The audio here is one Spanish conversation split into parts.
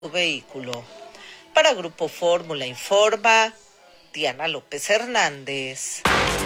vehículo. Para Grupo Fórmula informa Diana López Hernández.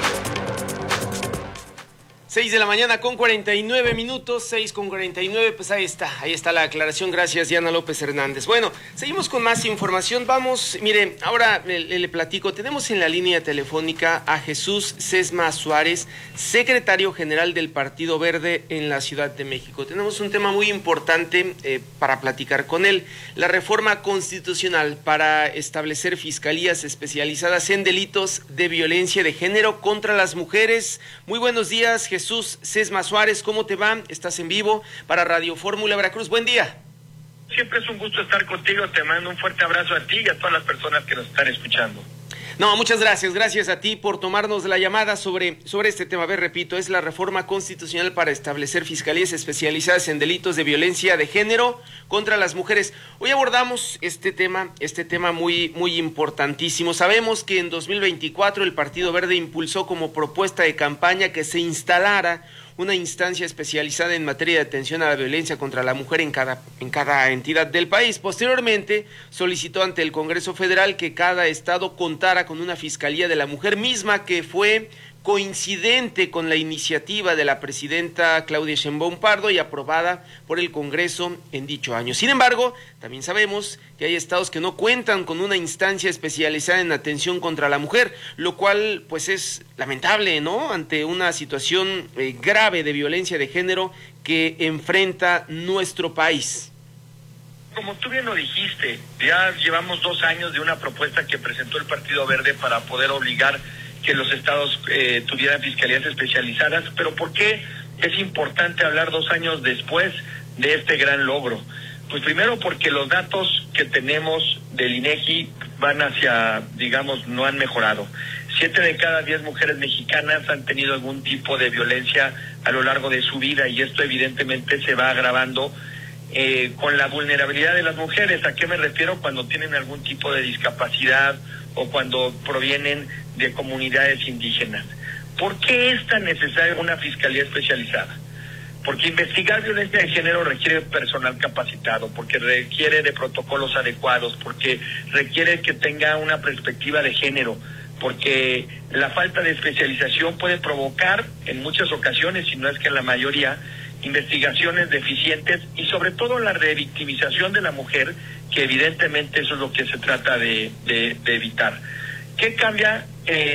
6:49 a.m, 6:49, pues ahí está la aclaración, gracias Diana López Hernández. Bueno, seguimos con más información, vamos, mire, ahora le platico, tenemos en la línea telefónica a Jesús Sesma Suárez, secretario general del Partido Verde en la Ciudad de México. Tenemos un tema muy importante para platicar con él, la reforma constitucional para establecer fiscalías especializadas en delitos de violencia de género contra las mujeres. Muy buenos días, Jesús Sesma Suárez, ¿cómo te va? Estás en vivo para Radio Fórmula Veracruz. Buen día. Siempre es un gusto estar contigo. Te mando un fuerte abrazo a ti y a todas las personas que nos están escuchando. No, muchas gracias. Gracias a ti por tomarnos la llamada sobre este tema. A ver, repito, es la reforma constitucional para establecer fiscalías especializadas en delitos de violencia de género contra las mujeres. Hoy abordamos este tema muy importantísimo. Sabemos que en 2024 el Partido Verde impulsó como propuesta de campaña que se instalara una instancia especializada en materia de atención a la violencia contra la mujer en cada entidad del país. Posteriormente, solicitó ante el Congreso Federal que cada estado contara con una Fiscalía de la Mujer, misma que fue coincidente con la iniciativa de la presidenta Claudia Sheinbaum Pardo y aprobada por el Congreso en dicho año. Sin embargo, también sabemos que hay estados que no cuentan con una instancia especializada en atención contra la mujer, lo cual pues es lamentable, ¿no? Ante una situación grave de violencia de género que enfrenta nuestro país. Como tú bien lo dijiste, ya llevamos 2 años de una propuesta que presentó el Partido Verde para poder obligar que los estados tuvieran fiscalías especializadas, pero ¿por qué es importante hablar 2 años después de este gran logro? Pues primero porque los datos que tenemos del INEGI van hacia, digamos, no han mejorado. 7 de cada 10 mujeres mexicanas han tenido algún tipo de violencia a lo largo de su vida y esto evidentemente se va agravando con la vulnerabilidad de las mujeres. ¿A qué me refiero? Cuando tienen algún tipo de discapacidad o cuando provienen de comunidades indígenas. ¿Por qué es tan necesaria una fiscalía especializada? Porque investigar violencia de género requiere personal capacitado, porque requiere de protocolos adecuados, porque requiere que tenga una perspectiva de género, porque la falta de especialización puede provocar en muchas ocasiones, si no es que en la mayoría, investigaciones deficientes y sobre todo la revictimización de la mujer, que evidentemente eso es lo que se trata de evitar. ¿Qué cambia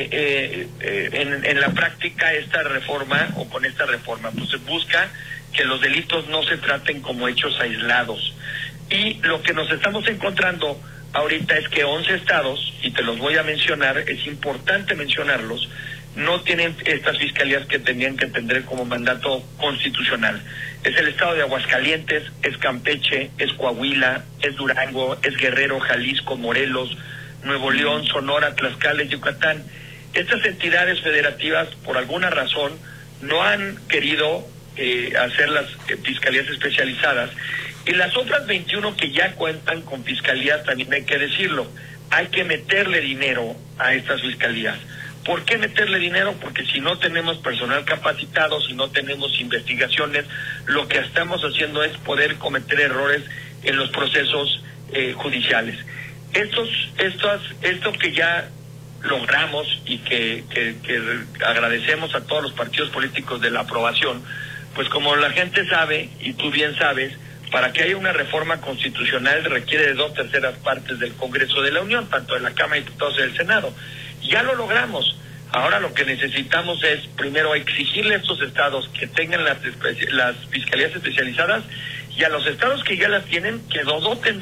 en la práctica esta reforma o con esta reforma? Pues se busca que los delitos no se traten como hechos aislados. Y lo que nos estamos encontrando ahorita es que 11 estados, y te los voy a mencionar, es importante mencionarlos, no tienen estas fiscalías que tenían que tener como mandato constitucional. Es el estado de Aguascalientes, es Campeche, es Coahuila, es Durango, es Guerrero, Jalisco, Morelos, Nuevo León, Sonora, Tlaxcala y Yucatán. Estas entidades federativas, por alguna razón, no han querido hacer las fiscalías especializadas. Y las otras 21 que ya cuentan con fiscalías, también hay que decirlo, hay que meterle dinero a estas fiscalías. ¿Por qué meterle dinero? Porque si no tenemos personal capacitado, si no tenemos investigaciones, lo que estamos haciendo es poder cometer errores en los procesos judiciales. Esto que ya logramos y que agradecemos a todos los partidos políticos de la aprobación, pues como la gente sabe, y tú bien sabes, para que haya una reforma constitucional requiere de 2/3 partes del Congreso de la Unión, tanto de la Cámara de Diputados y del Senado. Ya lo logramos. Ahora lo que necesitamos es, primero, exigirle a estos estados que tengan las fiscalías especializadas y a los estados que ya las tienen, que lo doten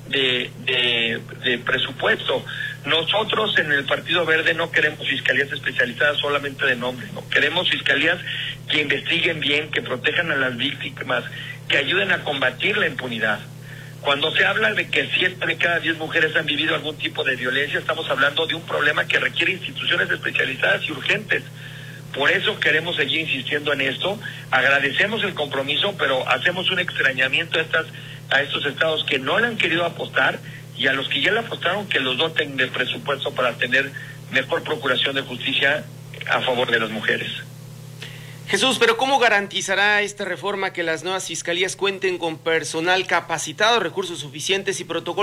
de presupuesto. Nosotros en el Partido Verde no queremos fiscalías especializadas solamente de nombre, no queremos fiscalías que investiguen bien, que protejan a las víctimas, que ayuden a combatir la impunidad. Cuando se habla de que 7 de cada 10 mujeres han vivido algún tipo de violencia, estamos hablando de un problema que requiere instituciones especializadas y urgentes. Por eso queremos seguir insistiendo en esto. Agradecemos el compromiso, pero hacemos un extrañamiento a estos estados que no le han querido apostar y a los que ya le apostaron que los doten de presupuesto para tener mejor procuración de justicia a favor de las mujeres. Jesús, pero ¿cómo garantizará esta reforma que las nuevas fiscalías cuenten con personal capacitado, recursos suficientes y protocolos